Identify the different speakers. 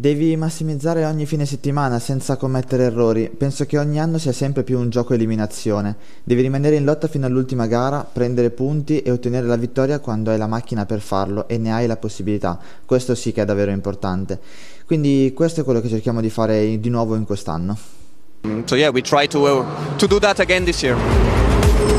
Speaker 1: Devi massimizzare ogni fine settimana senza commettere errori. Penso che ogni anno sia sempre più un gioco eliminazione. Devi rimanere in lotta fino all'ultima gara, prendere punti e ottenere la vittoria quando hai la macchina per farlo e ne hai la possibilità. Questo sì che è davvero importante. Quindi questo è quello che cerchiamo di fare di nuovo in quest'anno.
Speaker 2: So yeah, we try to do that again this year.